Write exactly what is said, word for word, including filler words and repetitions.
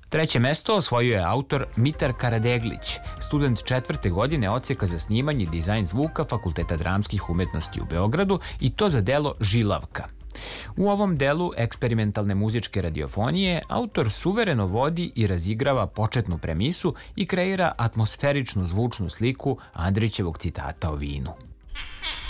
Treće mesto osvojio je autor Mitar Karadeglić, student četvrte godine odseka za snimanje i dizajn zvuka Fakulteta dramskih umetnosti u Beogradu, i to za delo Žilavka. U ovom delu eksperimentalne muzičke radiofonije autor suvereno vodi i razigrava početnu premisu i kreira atmosferičnu zvučnu sliku Andrićevog citata o vinu.